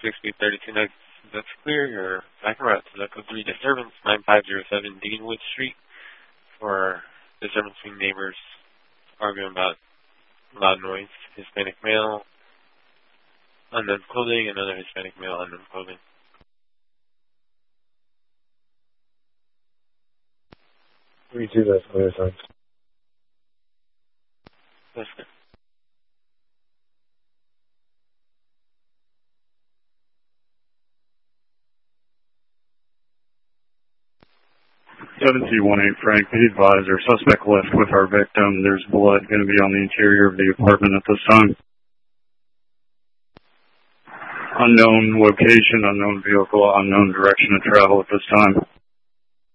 6B32 that's clear. You're back route to Echo 3 disturbance, 9507 Deanwood Street for disturbance between neighbors arguing about loud noise, Hispanic male, unknown clothing, another Hispanic male, unknown clothing. That's clear, son. That's good. Seven C18 Frank, be advised, our suspect left with our victim. There's blood going to be on the interior of the apartment at this time. Unknown location, unknown vehicle, unknown direction of travel at this time.